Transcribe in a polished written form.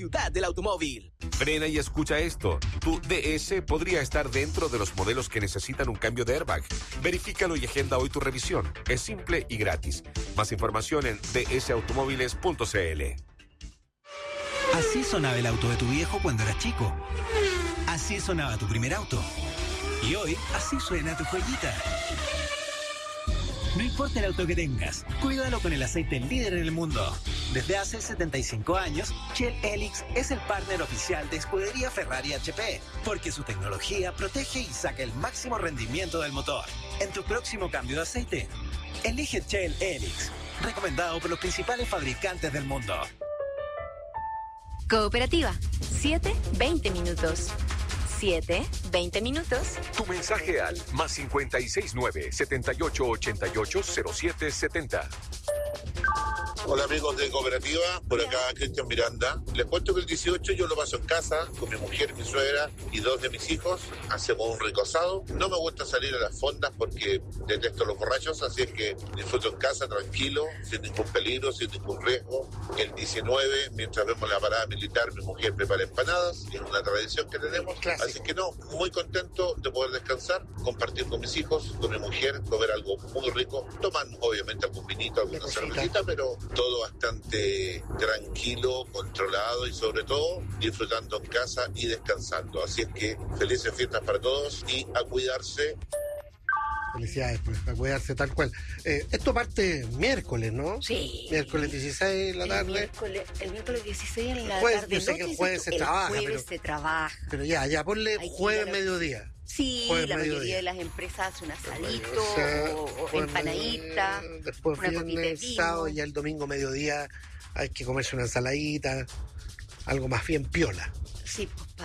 ciudad del automóvil. Frena y escucha esto. Tu DS podría estar dentro de los modelos que necesitan un cambio de airbag. Verifícalo y agenda hoy tu revisión. Es simple y gratis. Más información en dsautomóviles.cl. Así sonaba el auto de tu viejo cuando eras chico. Así sonaba tu primer auto. Y hoy, así suena tu joyita. No importa el auto que tengas, cuídalo con el aceite líder en el mundo. Desde hace 75 años, Shell Helix es el partner oficial de Escudería Ferrari HP, porque su tecnología protege y saca el máximo rendimiento del motor. En tu próximo cambio de aceite, elige Shell Helix, recomendado por los principales fabricantes del mundo. Cooperativa, 7-20 minutos. 7-20 minutos. Tu mensaje al +569 7888 0770. Hola amigos de Cooperativa, por acá Cristian Miranda. Les cuento que el 18 yo lo paso en casa con mi mujer, mi suegra y 2 de mis hijos. Hacemos un rico asado. No me gusta salir a las fondas porque detesto los borrachos, así es que disfruto en casa tranquilo, sin ningún peligro, sin ningún riesgo. El 19, mientras vemos la parada militar, mi mujer prepara empanadas, es una tradición que tenemos. Clásico. Así que no, muy contento de poder descansar, compartir con mis hijos, con mi mujer, comer algo muy rico, tomar obviamente algún vinito, alguna cervecita, pero todo bastante tranquilo, controlado y sobre todo disfrutando en casa y descansando. Así es que felices fiestas para todos y a cuidarse. Felicidades, pues, a cuidarse tal cual. Esto parte miércoles, ¿no? Sí. Miércoles 16 de la tarde. El miércoles 16 en la Jueves, tarde. yo sé que el jueves se trabaja, El jueves pero- se trabaja. Pero ya ponle Hay que jueves ir a la- mediodía. Sí, Jueves, la mayoría mediodía. de las empresas hace un asadito O sea, o jueves, empanadita, después una copita de viernes, vino. sábado y el domingo mediodía hay que comerse una ensaladita, algo más bien piola. Sí, pues,